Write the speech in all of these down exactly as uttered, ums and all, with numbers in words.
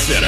Center.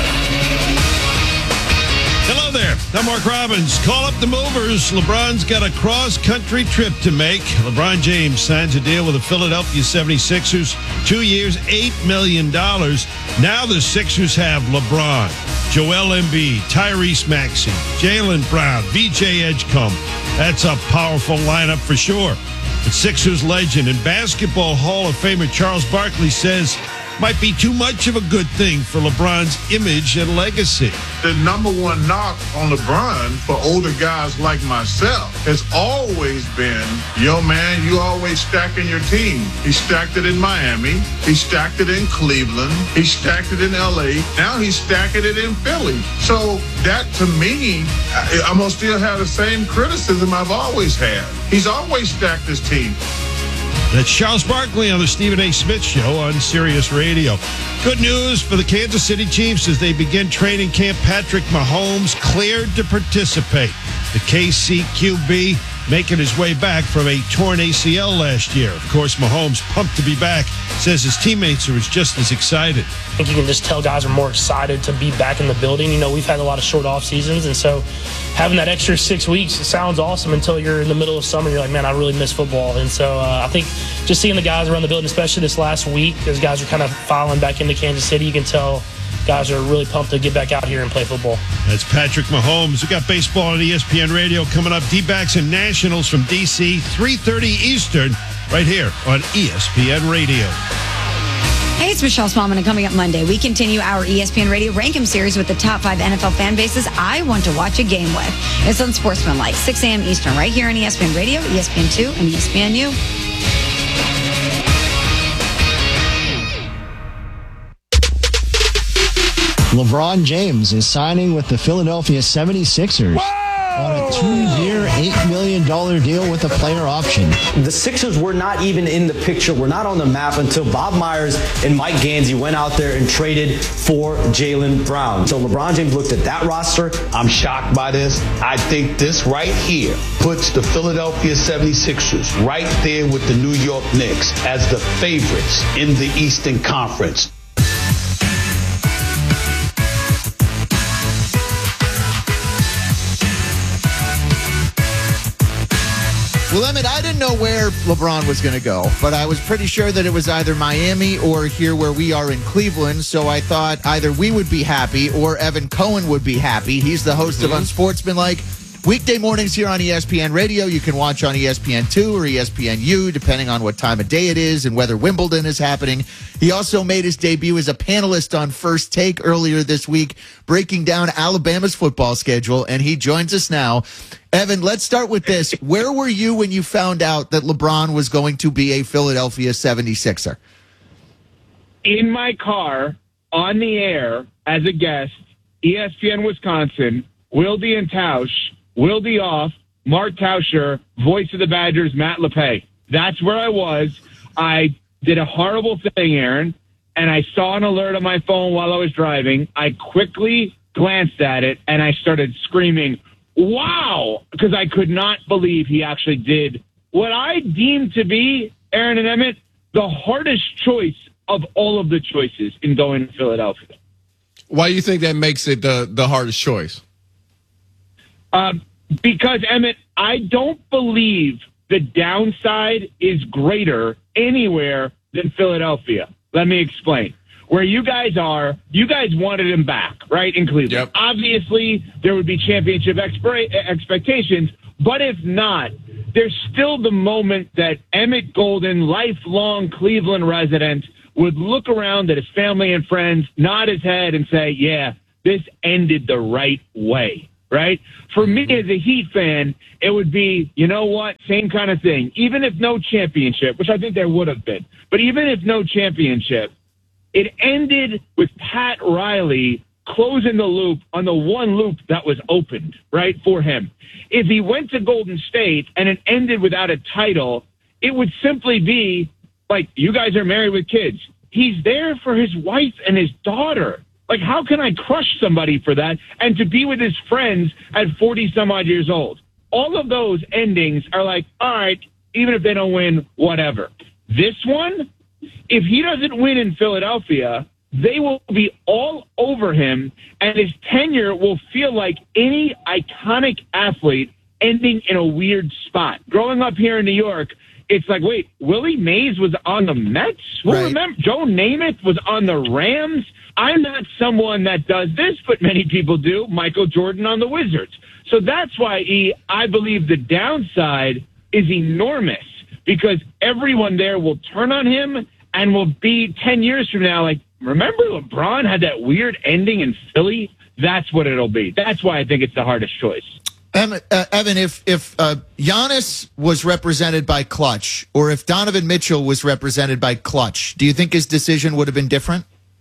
Hello there. I'm Mark Robbins. Call up the movers. LeBron's got a cross-country trip to make. LeBron James signs a deal with the Philadelphia seventy-sixers. Two years, eight million dollars. Now the Sixers have LeBron, Joel Embiid, Tyrese Maxey, Jaylen Brown, V J Edgecombe. That's a powerful lineup for sure. But Sixers legend and Basketball Hall of Famer Charles Barkley says might be too much of a good thing for LeBron's image and legacy. The number one knock on LeBron for older guys like myself has always been, yo, man, you always stacking your team. He stacked it in Miami. He stacked it in Cleveland. He stacked it in L A. Now he's stacking it in Philly. So that, to me, I, I'm going to still have the same criticism I've always had. He's always stacked his team. That's Charles Barkley on the Stephen A. Smith Show on Sirius Radio. Good news for the Kansas City Chiefs as they begin training camp. Patrick Mahomes cleared to participate. The K C Q B making his way back from a torn A C L last year. Of course, Mahomes pumped to be back. Says his teammates are just as excited. I think you can just tell guys are more excited to be back in the building. You know, we've had a lot of short off seasons, and so having that extra six weeks, it sounds awesome until you're in the middle of summer. You're like, man, I really miss football. And so uh, I think just seeing the guys around the building, especially this last week, as guys are kind of filing back into Kansas City, you can tell guys are really pumped to get back out here and play football. That's Patrick Mahomes. We got baseball on E S P N Radio coming up. D-backs and Nationals from D C, three thirty Eastern, right here on E S P N Radio. Hey, it's Michelle Smallman, and coming up Monday, we continue our E S P N Radio Rank 'em series with the top five N F L fan bases I want to watch a game with. It's on Sportsmanlike, six a.m. Eastern, right here on E S P N Radio, E S P N two, and E S P N U. LeBron James is signing with the Philadelphia seventy-sixers. Whoa! On a two-year, eight million dollars deal with a player option. The Sixers were not even in the picture, were not on the map until Bob Myers and Mike Gansey went out there and traded for Jaylen Brown. So LeBron James looked at that roster. I'm shocked by this. I think this right here puts the Philadelphia seventy-sixers right there with the New York Knicks as the favorites in the Eastern Conference. Well, Emmett, I didn't know where LeBron was going to go, but I was pretty sure that it was either Miami or here where we are in Cleveland, so I thought either we would be happy or Evan Cohen would be happy. He's the host mm-hmm. of Unsportsmanlike. Weekday mornings here on E S P N Radio. You can watch on E S P N two or E S P N U, depending on what time of day it is and whether Wimbledon is happening. He also made his debut as a panelist on First Take earlier this week, breaking down Alabama's football schedule, and he joins us now. Evan, let's start with this. Where were you when you found out that LeBron was going to be a Philadelphia seventy-sixer? In my car, on the air, as a guest, E S P N Wisconsin, Wilde and Tausch, Wilde off, Mark Tauscher, voice of the Badgers, Matt LePay. That's where I was. I did a horrible thing, Aaron, and I saw an alert on my phone while I was driving. I quickly glanced at it, and I started screaming, wow, because I could not believe he actually did what I deemed to be, Aaron and Emmett, the hardest choice of all of the choices in going to Philadelphia. Why do you think that makes it the, the hardest choice? Um, because, Emmett, I don't believe the downside is greater anywhere than Philadelphia. Let me explain. Where you guys are, you guys wanted him back, right, in Cleveland. Yep. Obviously, there would be championship expira- expectations, but if not, there's still the moment that Emmett Golden, lifelong Cleveland resident, would look around at his family and friends, nod his head, and say, yeah, this ended the right way. Right? For me as a Heat fan, it would be, you know what, same kind of thing. Even if no championship, which I think there would have been, but even if no championship, it ended with Pat Riley closing the loop on the one loop that was opened, right, for him. If he went to Golden State and it ended without a title, it would simply be like, you guys are married with kids. He's there for his wife and his daughter. Like, how can I crush somebody for that and to be with his friends at forty some odd years old? All of those endings are like, all right, even if they don't win, whatever. This one, if he doesn't win in Philadelphia, they will be all over over him, and his tenure will feel like any iconic athlete ending in a weird spot. Growing up here in New York, it's like, wait, Willie Mays was on the Mets? Who Right. remember? Joe Namath was on the Rams? I'm not someone that does this, but many people do. Michael Jordan on the Wizards. So that's why, E, I believe the downside is enormous, because everyone there will turn on him and will be ten years from now like, remember LeBron had that weird ending in Philly? That's what it'll be. That's why I think it's the hardest choice. Um, uh, Evan, if if uh, Giannis was represented by Clutch, or if Donovan Mitchell was represented by Clutch, do you think his decision would have been different?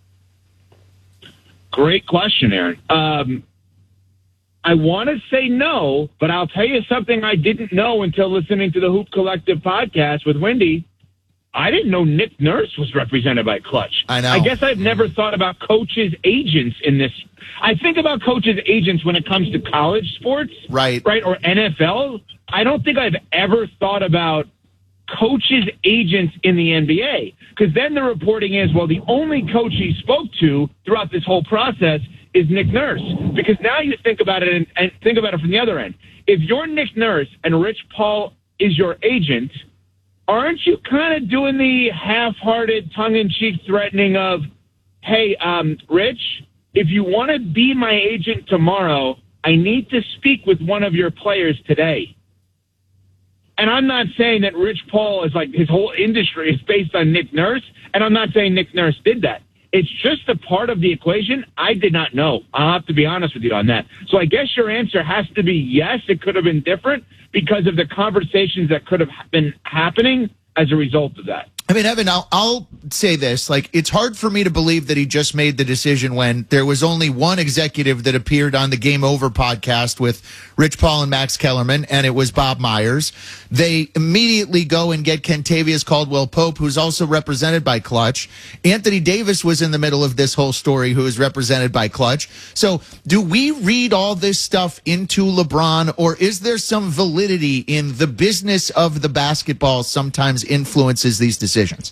Great question, Aaron. Um, I want to say no, but I'll tell you something I didn't know until listening to the Hoop Collective podcast with Wendy. I didn't know Nick Nurse was represented by Clutch. I know. I guess I've never thought about coaches' agents in this. I think about coaches' agents when it comes to college sports, Right. right, or N F L. I don't think I've ever thought about coaches' agents in the N B A, because then the reporting is, well, the only coach he spoke to throughout this whole process is Nick Nurse. Because now you think about it and, and think about it from the other end. If you're Nick Nurse and Rich Paul is your agent, aren't you kind of doing the half-hearted, tongue-in-cheek threatening of, hey, um, Rich, if you want to be my agent tomorrow, I need to speak with one of your players today. And I'm not saying that Rich Paul is like his whole industry is based on Nick Nurse, and I'm not saying Nick Nurse did that. It's just a part of the equation I did not know. I'll have to be honest with you on that. So I guess your answer has to be yes, it could have been different because of the conversations that could have been happening as a result of that. I mean, Evan, I'll, I'll say this. Like, it's hard for me to believe that he just made the decision when there was only one executive that appeared on the Game Over podcast with Rich Paul and Max Kellerman, and it was Bob Myers. They immediately go and get Kentavious Caldwell-Pope, who's also represented by Clutch. Anthony Davis was in the middle of this whole story, who is represented by Clutch. So do we read all this stuff into LeBron, or is there some validity in the business of the basketball sometimes influences these decisions? Decisions.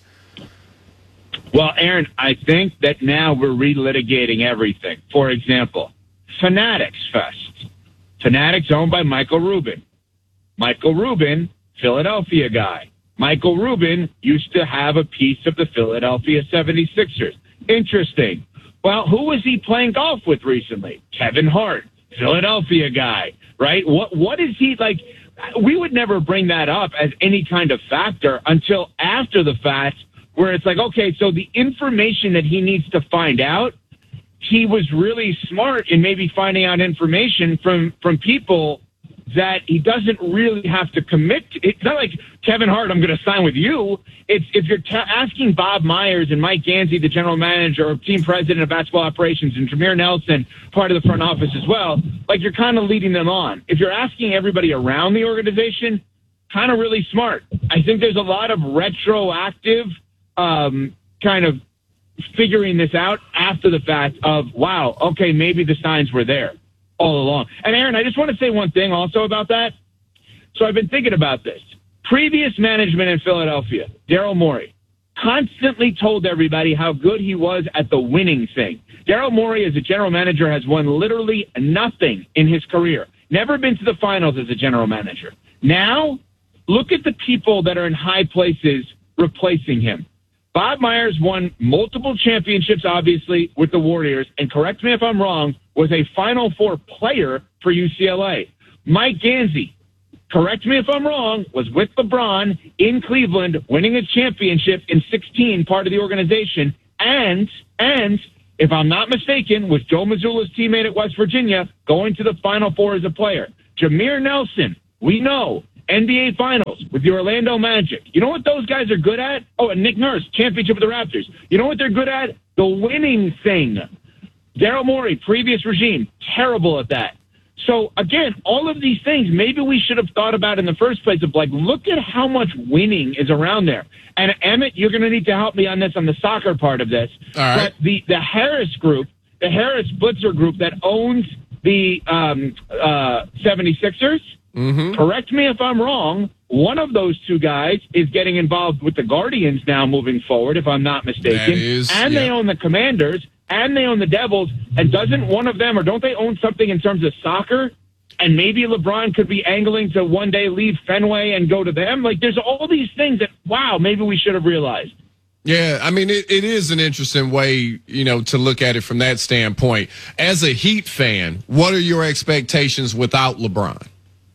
Well, Aaron, I think that now we're relitigating everything. For example, Fanatics Fest. Fanatics owned by Michael Rubin. Michael Rubin, Philadelphia guy. Michael Rubin used to have a piece of the Philadelphia seventy-sixers. Interesting. Well, who was he playing golf with recently? Kevin Hart, Philadelphia guy, right? What What is he like? We would never bring that up as any kind of factor until after the fact, where it's like, okay, so the information that he needs to find out, he was really smart in maybe finding out information from, from people that he doesn't really have to commit to. It's not like, Kevin Hart, I'm going to sign with you. It's if you're t- asking Bob Myers and Mike Gansey, the general manager or team president of basketball operations, and Jameer Nelson, part of the front office as well, like you're kind of leading them on. If you're asking everybody around the organization, kind of really smart. I think there's a lot of retroactive um, kind of figuring this out after the fact of, wow, okay, maybe the signs were there all along. And Aaron, I just want to say one thing also about that. So I've been thinking about this. Previous management in Philadelphia, Daryl Morey, constantly told everybody how good he was at the winning thing. Daryl Morey, as a general manager, has won literally nothing in his career. Never been to the finals as a general manager. Now, look at the people that are in high places replacing him. Bob Myers won multiple championships, obviously, with the Warriors, and correct me if I'm wrong, was a Final Four player for U C L A. Mike Gansey, correct me if I'm wrong, was with LeBron in Cleveland, winning a championship in sixteen, part of the organization, and, and, if I'm not mistaken, was Joe Mazzulla's teammate at West Virginia, going to the Final Four as a player. Jameer Nelson, we know, N B A Finals with the Orlando Magic. You know what those guys are good at? Oh, and Nick Nurse, championship with the Raptors. You know what they're good at? The winning thing. Daryl Morey, previous regime, terrible at that. So, again, all of these things, maybe we should have thought about in the first place of, like, look at how much winning is around there. And, Emmett, you're going to need to help me on this, on the soccer part of this. All right. But the, the Harris group, the Harris Blitzer group that owns the um, uh, seventy-sixers, mm-hmm. correct me if I'm wrong, one of those two guys is getting involved with the Guardians now moving forward, if I'm not mistaken. That is, and yeah. they own the Commanders. and they own the Devils. And doesn't one of them, or don't they own something in terms of soccer? And maybe LeBron could be angling to one day leave Fenway and go to them. Like, there's all these things that, wow, maybe we should have realized. Yeah, I mean, it, it is an interesting way, you know, to look at it from that standpoint. As a Heat fan, what are your expectations without LeBron?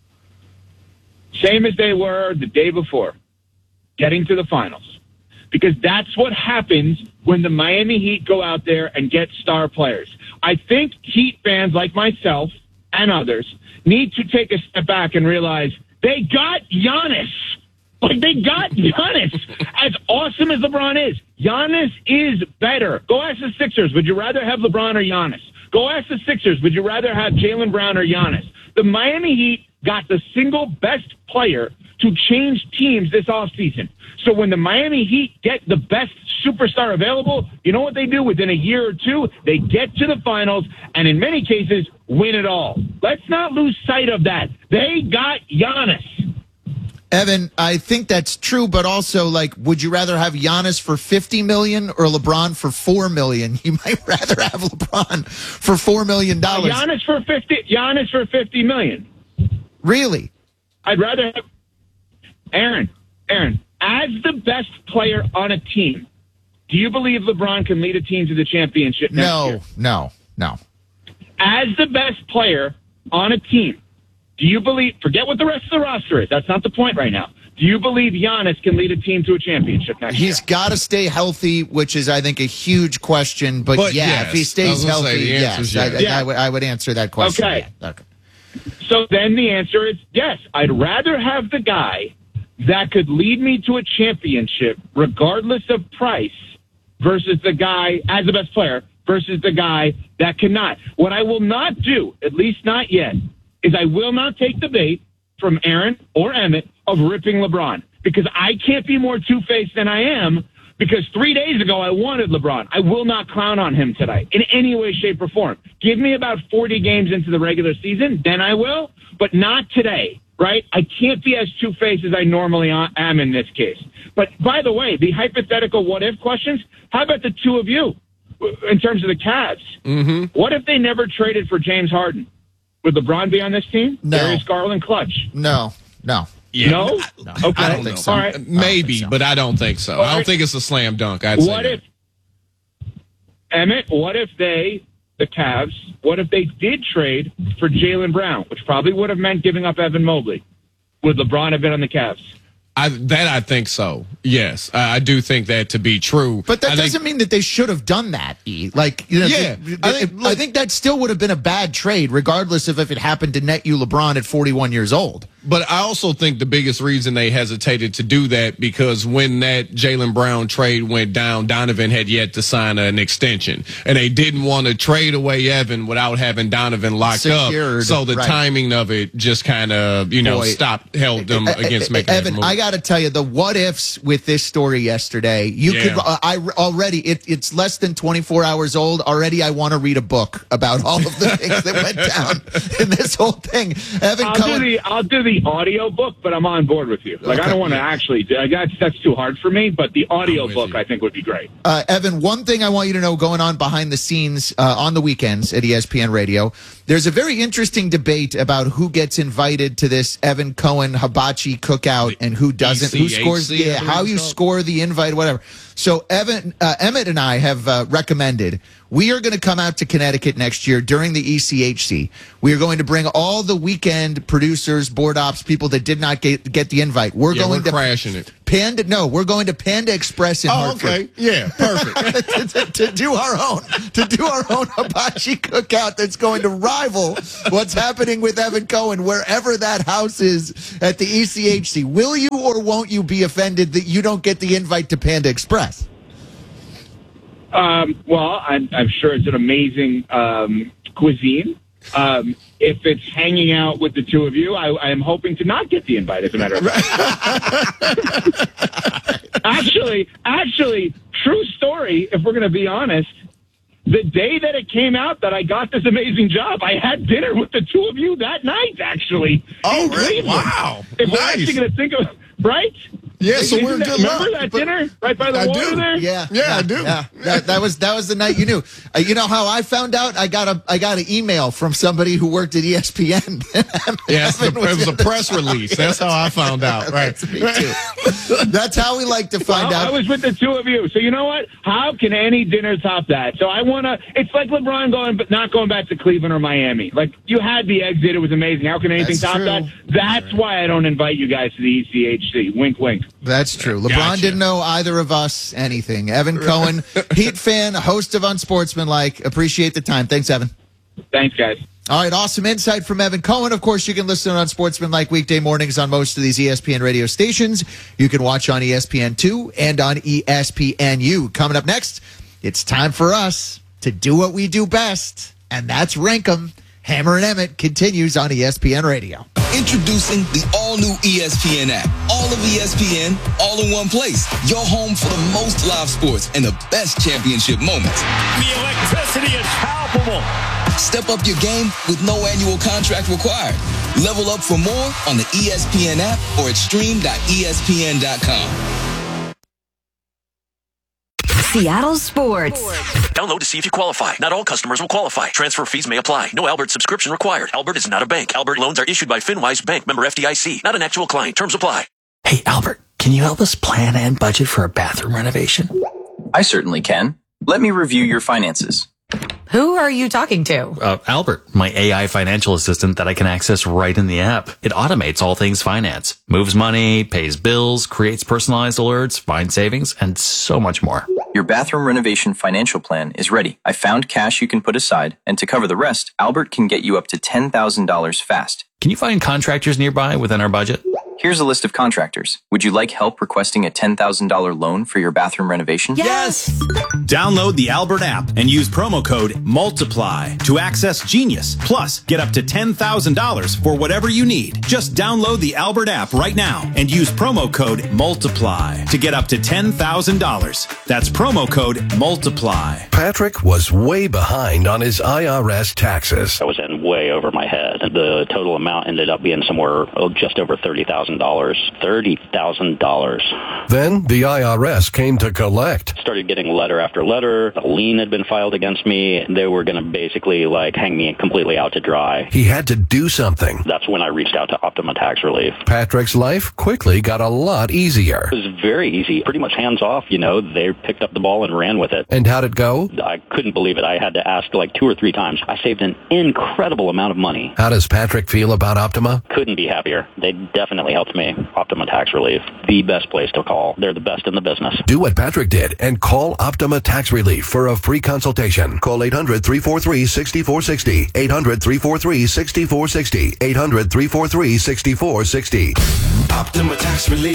Same as they were the day before, getting to the finals. Because that's what happens when the Miami Heat go out there and get star players. I think Heat fans like myself and others need to take a step back and realize they got Giannis. Like, they got Giannis. As awesome as LeBron is, Giannis is better. Go ask the Sixers, would you rather have LeBron or Giannis? Go ask the Sixers, would you rather have Jaylen Brown or Giannis? The Miami Heat got the single best player to change teams this offseason. So when the Miami Heat get the best superstar available, you know what they do within a year or two? They get to the finals and in many cases win it all. Let's not lose sight of that. They got Giannis. Evan, I think that's true, but also, like, would you rather have Giannis for fifty million dollars or LeBron for four million dollars? You might rather have LeBron for four million dollars. Uh, Giannis for fifty. Giannis for fifty million dollars. Really? I'd rather have Aaron. Aaron, as the best player on a team, do you believe LeBron can lead a team to the championship next no, year? No, no, no. As the best player on a team, do you believe, forget what the rest of the roster is. That's not the point right now. Do you believe Giannis can lead a team to a championship next He's year? He's got to stay healthy, which is, I think, a huge question. But, but yeah, yes. if he stays healthy, say, yes, yes. I, yeah. I, I, would, I would answer that question. Okay. Yeah. Okay. So then the answer is yes. I'd rather have the guy that could lead me to a championship, regardless of price, versus the guy, as the best player, versus the guy that cannot. What I will not do, at least not yet, is I will not take the bait from Aaron or Emmett of ripping LeBron, because I can't be more two-faced than I am, because three days ago I wanted LeBron. I will not clown on him today in any way, shape, or form. Give me about forty games into the regular season, then I will, but not today, right? I can't be as two-faced as I normally am in this case. But by the way, the hypothetical what-if questions, how about the two of you in terms of the Cavs? Mm-hmm. What if they never traded for James Harden? Would LeBron be on this team? No. Darius Garland clutch. No, no. Yeah. No? No. Okay. I don't think so. All right. Maybe, so. but I don't think so. All I don't right. think it's a slam dunk. I'd What say if, Emmett, what if they, the Cavs, what if they did trade for Jaylen Brown, which probably would have meant giving up Evan Mobley? Would LeBron have been on the Cavs? I, that I think so. Yes, I, I do think that to be true. But that I doesn't think, mean that they should have done that, E. Like, you know, Yeah, th- th- I think- I think that still would have been a bad trade, regardless of if it happened to net you LeBron at forty-one years old. But I also think the biggest reason they hesitated to do that, because when that Jaylen Brown trade went down, Donovan had yet to sign an extension, and they didn't want to trade away Evan without having Donovan locked Secured, up. So the right. timing of it just kind of, you know, Boy. stopped, held them Uh, against uh, making Evan, that move. I got to tell you, the what ifs with this story yesterday, you Yeah. could, uh, I already, it, it's less than twenty-four hours old. Already, I want to read a book about all of the things that went down in this whole thing. Evan I'll Cohen. do the I'll do the audio book, but I'm on board with you. Like, Okay. I don't want to actually do that's that's too hard for me, but the audio with book you. I think would be great. Uh, Evan, one thing I want you to know going on behind the scenes uh, on the weekends at E S P N Radio, there's a very interesting debate about who gets invited to this Evan Cohen hibachi cookout and who doesn't, who E C H C, scores, I yeah, believe how it's you called. score the invite, whatever. So Evan, uh, Emmett and I have uh, recommended we are going to come out to Connecticut next year during the E C H C. We are going to bring all the weekend producers, board ops, people that did not get, get the invite. We're yeah, going we're to crashing it. Panda. No, we're going to Panda Express in Oh, Hartford. okay. Yeah, perfect. to, to, to do our own to do our own hibachi cookout that's going to rival what's happening with Evan Cohen wherever that house is at the E C H C. Will you or won't you be offended that you don't get the invite to Panda Express? Um, well, I'm, I'm sure it's an amazing um, cuisine. Um, if it's hanging out with the two of you, I, I am hoping to not get the invite, as a matter of fact. actually, actually, true story, if we're going to be honest, the day that it came out that I got this amazing job, I had dinner with the two of you that night, actually. Oh, in really? Cleveland. Wow. If we're Nice. actually going to think of, right? Yeah, so we're good Remember luck. that dinner right by the I water do. there? Yeah, Yeah, I do. Yeah, that, that was that was the night you knew. Uh, you know how I found out? I got a I got an email from somebody who worked at E S P N. Yeah, it was, was a press release. That's how I found out. Right. That's me too. That's how we like to find Well, out. I was with the two of you. So you know what? How can any dinner top that? So I want to, it's like LeBron going, but not going back to Cleveland or Miami. Like, you had the exit. It was amazing. How can anything That's top true. that? That's why I don't invite you guys to the E C H C. Wink, wink. That's true. LeBron Gotcha. didn't know either of us anything. Evan Cohen, Heat fan, host of Unsportsmanlike. Appreciate the time. Thanks, Evan. Thanks, guys. All right, awesome insight from Evan Cohen. Of course, you can listen on Unsportsmanlike weekday mornings on most of these E S P N radio stations. You can watch on E S P N two and on E S P N U. Coming up next, it's time for us to do what we do best, and that's rank 'em. Hammer and Emmett continues on E S P N Radio. Introducing the all-new E S P N app. All of E S P N, all in one place. Your home for the most live sports and the best championship moments. The electricity is palpable. Step up your game with no annual contract required. Level up for more on the E S P N app or at stream dot E S P N dot com. Seattle Sports. Download to see if you qualify. Not all customers will qualify. Transfer fees may apply. No Albert subscription required. Albert is not a bank. Albert loans are issued by FinWise Bank, member F D I C. Not an actual client. Terms apply. Hey, Albert, can you help us plan and budget for a bathroom renovation? I certainly can. Let me review your finances. Who are you talking to? Uh, Albert, my A I financial assistant that I can access right in the app. It automates all things finance, moves money, pays bills, creates personalized alerts, finds savings, and so much more. Your bathroom renovation financial plan is ready. I found cash you can put aside, and to cover the rest, Albert can get you up to ten thousand dollars fast. Can you find contractors nearby within our budget? Here's a list of contractors. Would you like help requesting a ten thousand dollars loan for your bathroom renovation? Yes! Download the Albert app and use promo code MULTIPLY to access Genius. Plus, get up to ten thousand dollars for whatever you need. Just download the Albert app right now and use promo code MULTIPLY to get up to ten thousand dollars. That's promo code MULTIPLY. Patrick was way behind on his I R S taxes. I was in way over my head. The total amount ended up being somewhere oh, just over thirty thousand dollars. thirty thousand dollars. Then the I R S came to collect. Started getting letter after letter. A lien had been filed against me. They were going to basically like hang me completely out to dry. He had to do something. That's when I reached out to Optima Tax Relief. Patrick's life quickly got a lot easier. It was very easy. Pretty much hands off, you know. They picked up the ball and ran with it. And how'd it go? I couldn't believe it. I had to ask like two or three times. I saved an incredible amount of money. How does Patrick feel about Optima? Couldn't be happier. They definitely helped me. Optima Tax Relief, the best place to call. They're the best in the business. Do what Patrick did and call Optima Tax Relief for a free consultation. Call eight hundred, three four three, six four six zero. eight hundred, three four three, six four six zero. eight hundred, three four three, six four six zero. Optima Tax Relief.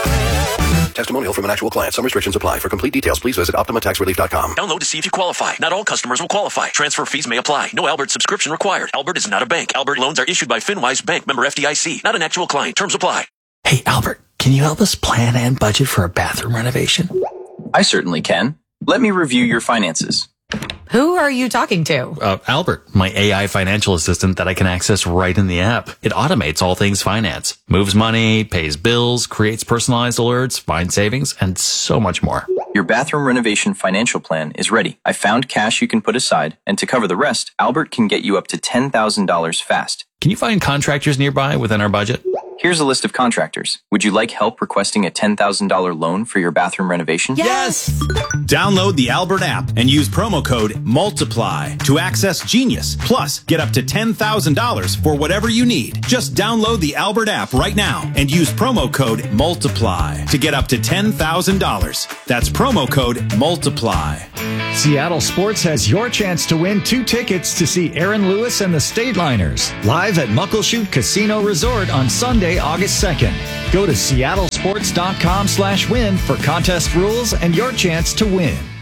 Testimonial from an actual client. Some restrictions apply. For complete details, please visit optima tax relief dot com. Download to see if you qualify. Not all customers will qualify. Transfer fees may apply. No Albert subscription required. Albert is not a bank. Albert loans are issued by FinWise Bank, member F D I C. Not an actual client. Terms apply. Hey, Albert, can you help us plan and budget for a bathroom renovation? I certainly can. Let me review your finances. Who are you talking to? Uh, Albert, my A I financial assistant that I can access right in the app. It automates all things finance, moves money, pays bills, creates personalized alerts, finds savings, and so much more. Your bathroom renovation financial plan is ready. I found cash you can put aside, and to cover the rest, Albert can get you up to ten thousand dollars fast. Can you find contractors nearby within our budget? Here's a list of contractors. Would you like help requesting a ten thousand dollars loan for your bathroom renovation? Yes! Download the Albert app and use promo code MULTIPLY to access Genius. Plus, get up to ten thousand dollars for whatever you need. Just download the Albert app right now and use promo code MULTIPLY to get up to ten thousand dollars. That's promo code MULTIPLY. Seattle Sports has your chance to win two tickets to see Aaron Lewis and the Stateliners live at Muckleshoot Casino Resort on Sunday, August second. Go to seattle sports dot com slash win for contest rules and your chance to win.